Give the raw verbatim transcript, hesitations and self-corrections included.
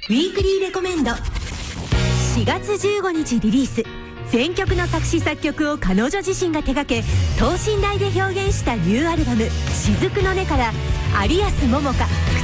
ウィークリーレコメンド。しがつじゅうごにちリリース、全曲の作詞作曲を彼女自身が手掛け等身大で表現したニューアルバム「雫の音」から有安桃香、